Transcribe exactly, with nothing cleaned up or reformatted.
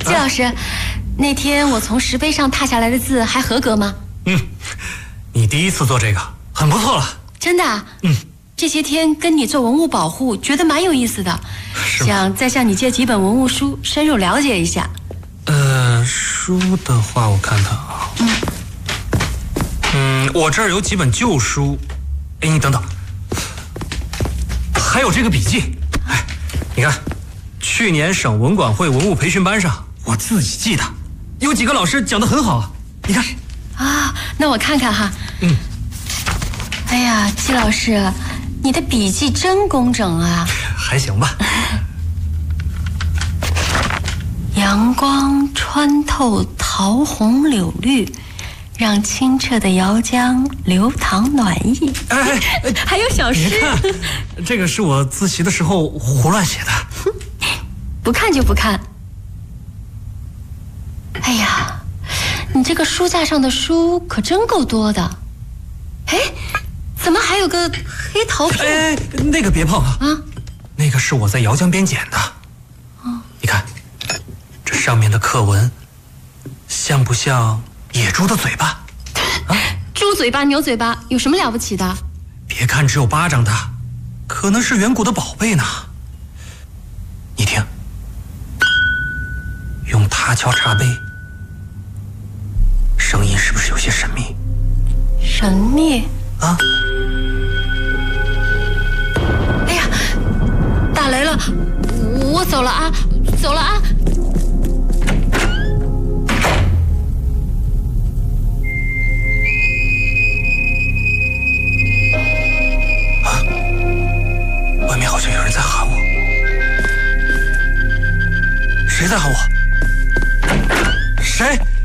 季老师，那天我从石碑上拓下来的字还合格吗？ 嗯，你第一次做这个，很不错了。 真的啊？ 嗯。 这些天跟你做文物保护，觉得蛮有意思的，想再向你借几本文物书，深入了解一下。 呃，书的话，我看看啊。嗯。嗯，我这儿有几本旧书。哎，你等等，还有这个笔记。哎，你看，去年省文管会文物培训班上，我自己记的，有几个老师讲得很好啊。你看。 啊，那我看看哈。 嗯。 哎呀，季老师。你的笔记真工整啊！ 还行吧。 阳光穿透桃红柳绿，让清澈的瑶江流淌暖意。 哎哎， 还有小诗。 这个是我自习的时候胡乱写的。 不看就不看。哎呀，你这个书架上的书可真够多的。哎。怎么还有个黑桃片？ 哎，那个别碰啊！啊，那个是我在瑶江边捡的。哦，你看，这上面的刻文，像不像野猪的嘴巴？ 啊，猪嘴巴、牛嘴巴有什么了不起的？ 别看只有巴掌大，可能是远古的宝贝呢。你听，用它敲茶杯，声音是不是有些神秘？ 神秘啊！ 哎呀，打雷了，我走了啊，走了啊！ 啊！外面好像有人在喊我，谁在喊我？谁？